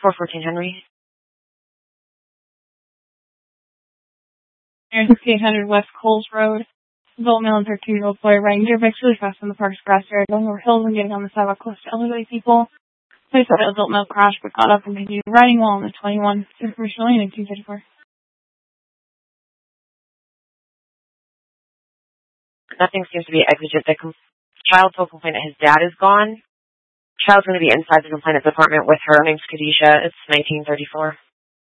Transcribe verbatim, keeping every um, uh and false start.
four fourteen Henry. sixty-eight hundred West Coles Road. Adult male and thirteen-year-old boy riding dirt bikes really fast in the park's grass area, going over hills and getting on the sidewalk close to elderly people. Police said the adult male crashed but got up and continued riding while on the twenty-one. Information only in two thirty-four. Nothing seems to be exigent. The com- child told complaint that his dad is gone. Child's going to be inside the complainant's apartment with her. Her name's Khadijah. It's nineteen thirty-four.